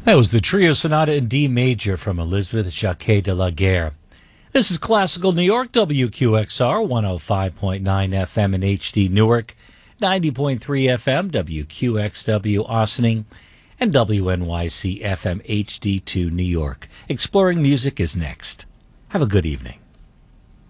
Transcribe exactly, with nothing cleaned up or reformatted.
That was the Trio Sonata in D Major from Elizabeth Jacquet de la Guerre. This is Classical New York, W Q X R, one oh five point nine F M in H D Newark, ninety point three F M, W Q X W Ossining, and W N Y C F M H D two New York. Exploring Music is next. Have a good evening.